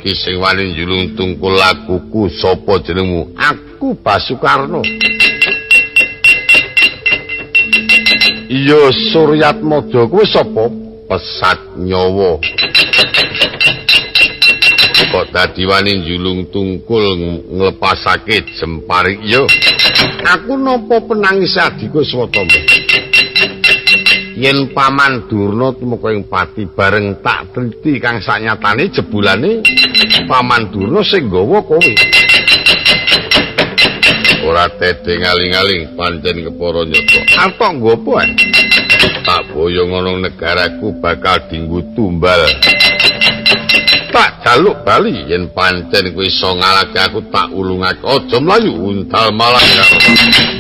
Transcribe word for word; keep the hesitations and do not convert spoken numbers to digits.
iki sing wani njulung tungkul lakuku sapa jenengmu? Aku Basukarno. Iya Suryatmada kuwi sapa? Pesat nyawa. Kok dadi wani njulung tungkul nglepasake Jempari iya. Aku napa penangis adiku Swatama. Yen Paman Durna tumeka ing pati bareng tak teliti kang sanyatane jebulane Paman Durna sing nggawa kowe. Ora tete ngaling-aling pancen kepara nyata. Atok nggo apa ae? Tak boyong ana negaraku bakal dienggo tumbal. Tak jaluk bali yen pancen kowe iso ngalahke aku tak ulungake aja mlayu untal malang.